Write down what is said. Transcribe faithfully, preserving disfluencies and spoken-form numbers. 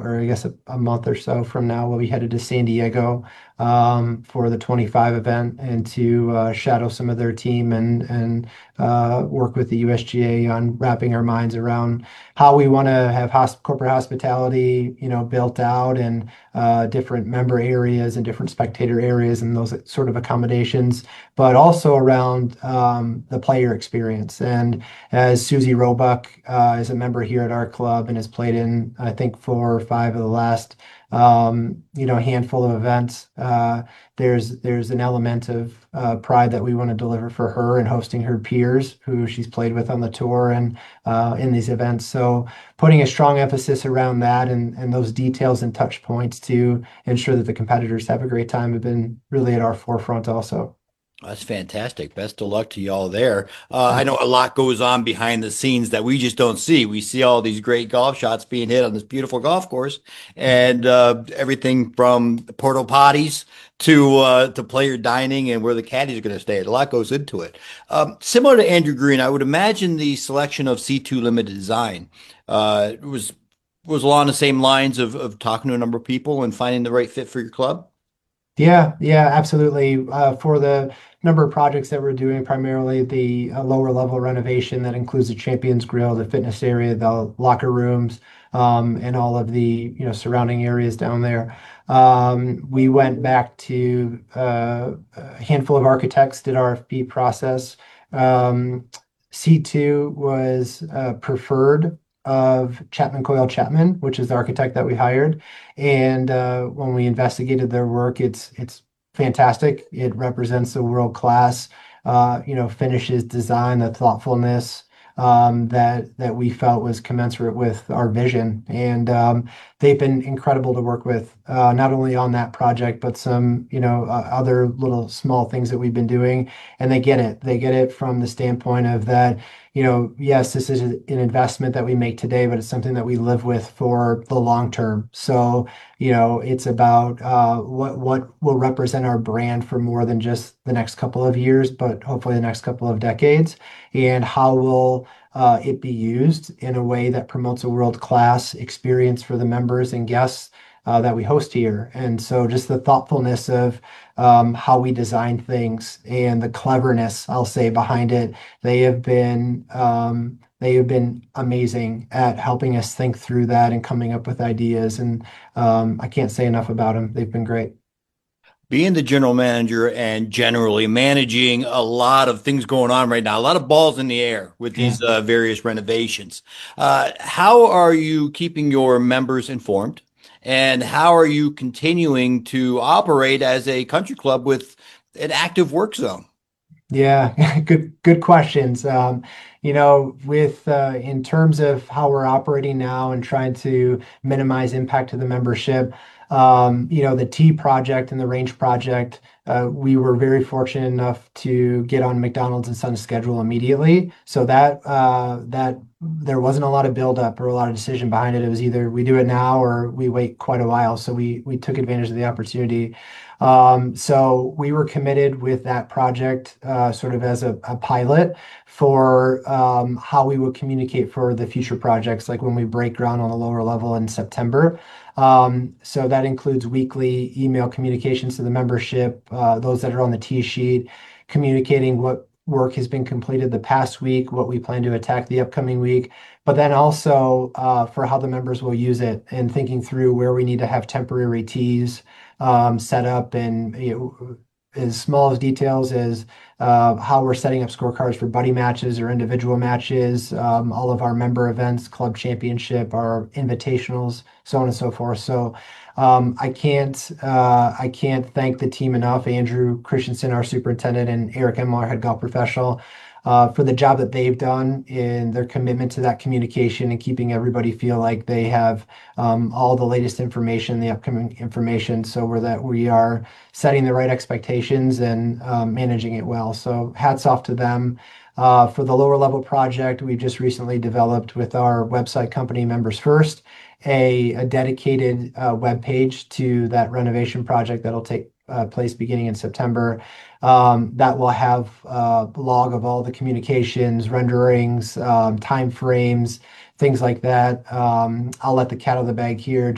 or I guess a, a month or so from now, we'll be headed to San Diego um, for the twenty-five event and to uh, shadow some of their team and and uh, work with the U S G A on wrapping our minds around how we want to have hosp corporate hospitality, you know, built out and uh, different member areas and different spectator areas and those sort of accommodations, but also around um, the player experience. And as Susie Roebuck uh, is a member here at our club and has played in, I think, four or five of the last, um, you know, handful of events. Uh, there's there's an element of uh, pride that we want to deliver for her and hosting her peers who she's played with on the tour and uh, in these events. So putting a strong emphasis around that and, and those details and touch points to ensure that the competitors have a great time have been really at our forefront also. That's fantastic. Best of luck to y'all there. Uh, I know a lot goes on behind the scenes that we just don't see. We see all these great golf shots being hit on this beautiful golf course, and uh, everything from porta potties to uh, to player dining and where the caddies are going to stay. A lot goes into it. Um, similar to Andrew Green, I would imagine the selection of C two Limited Design uh, was was along the same lines of of talking to a number of people and finding the right fit for your club. Yeah, yeah, absolutely. Uh, for the number of projects that we're doing, primarily the uh, lower level renovation that includes the Champions Grill, the fitness area, the locker rooms, um, and all of the you know surrounding areas down there. Um, we went back to uh, a handful of architects, did R F P process. Um, C two was uh, preferred of Chapman Coyle Chapman, which is the architect that we hired. And uh, when we investigated their work, it's it's fantastic. It represents a world class, uh, you know, finishes, design, the thoughtfulness um, that that we felt was commensurate with our vision. And um, they've been incredible to work with, uh, not only on that project, but some, you know, uh, other little small things that we've been doing. And they get it. They get it from the standpoint of that you know, yes, this is an investment that we make today, but it's something that we live with for the long term. So, you know, it's about uh, what what will represent our brand for more than just the next couple of years, but hopefully the next couple of decades, and how will uh, it be used in a way that promotes a world-class experience for the members and guests uh, that we host here. And so, just the thoughtfulness of um, how we design things and the cleverness, I'll say, behind it. They have been um, they have been amazing at helping us think through that and coming up with ideas. And um, I can't say enough about them. They've been great. Being the general manager and generally managing a lot of things going on right now, a lot of balls in the air with Yeah. these uh, various renovations. Uh, how are you keeping your members informed? And how are you continuing to operate as a country club with an active work zone? Yeah, good good questions. Um, you know, with uh, in terms of how we're operating now and trying to minimize impact to the membership, um, you know, the T project and the Range project, uh, we were very fortunate enough to get on McDonald's and Son's schedule immediately. So that uh, that there wasn't a lot of buildup or a lot of decision behind it. It was either we do it now or we wait quite a while. So we we took advantage of the opportunity. Um, so we were committed with that project, uh, sort of as a, a pilot for um, how we would communicate for the future projects, like when we break ground on the lower level in September. Um, so that includes weekly email communications to the membership, uh, those that are on the T sheet, communicating what work has been completed the past week, what we plan to attack the upcoming week, but then also uh, for how the members will use it and thinking through where we need to have temporary tees um, set up and you know, as small as details as uh, how we're setting up scorecards for buddy matches or individual matches, um, all of our member events, club championship, our invitationals, so on and so forth. So um, I can't uh, I can't thank the team enough. Andrew Christensen, our superintendent, and Eric Emler, head golf professional, uh, for the job that they've done in their commitment to that communication and keeping everybody feel like they have um, all the latest information, the upcoming information, so we're that we are setting the right expectations and um, managing it well. So hats off to them. Uh, for the lower level project, we've just recently developed with our website company Members First a, a dedicated uh, web page to that renovation project that'll take uh, place beginning in September. Um, that will have a log of all the communications, renderings, um, time frames, things like that. Um, I'll let the cat out of the bag here.